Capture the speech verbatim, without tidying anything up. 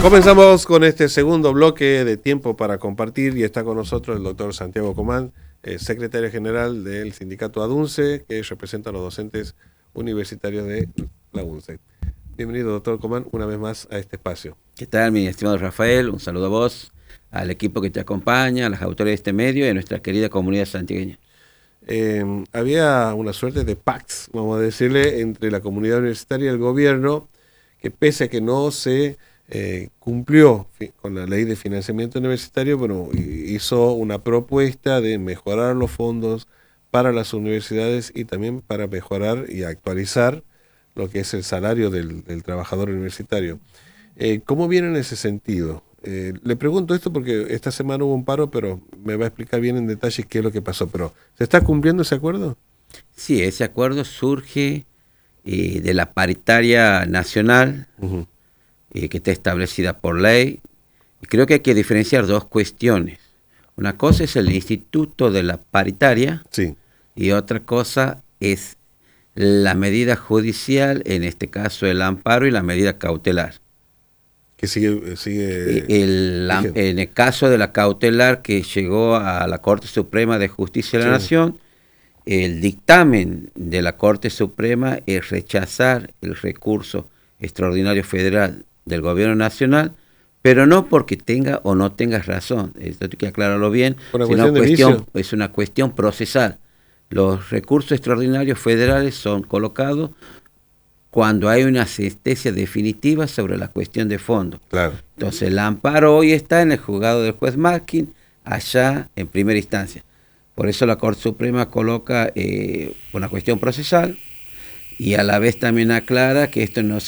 Comenzamos con este segundo bloque de Tiempo para Compartir y está con nosotros el doctor Santiago Comán, eh, secretario general del sindicato ADUNCE, que representa a los docentes universitarios de la UNCE. Bienvenido, doctor Comán, una vez más a este espacio. ¿Qué tal, mi estimado Rafael? Un saludo a vos, al equipo que te acompaña, a las autoridades de este medio y a nuestra querida comunidad santiagueña. Eh, había una suerte de pax, vamos a decirle, entre la comunidad universitaria y el gobierno, que pese a que no se eh, cumplió con la ley de financiamiento universitario, bueno, hizo una propuesta de mejorar los fondos para las universidades y también para mejorar y actualizar lo que es el salario del, del trabajador universitario. Eh, ¿Cómo viene en ese sentido? Eh, le pregunto esto porque esta semana hubo un paro, pero me va a explicar bien en detalle qué es lo que pasó. Pero ¿se está cumpliendo ese acuerdo? Sí, ese acuerdo surge eh, de la paritaria nacional, uh-huh. eh, que está establecida por ley. Y creo que hay que diferenciar dos cuestiones. Una cosa es el instituto de la paritaria, sí. Y otra cosa es la medida judicial, en este caso el amparo y la medida cautelar. Que sigue, sigue el, la, en el caso de la cautelar que llegó a la Corte Suprema de Justicia de la sí. Nación, el dictamen de la Corte Suprema es rechazar el recurso extraordinario federal del gobierno nacional, pero no porque tenga o no tenga razón, esto hay que aclararlo bien, ¿Una sino cuestión cuestión, es una cuestión procesal. Los recursos extraordinarios federales son colocados cuando hay una sentencia definitiva sobre la cuestión de fondo. Claro. Entonces el amparo hoy está en el juzgado del juez Markin, allá en primera instancia. Por eso la Corte Suprema coloca eh, una cuestión procesal y a la vez también aclara que esto no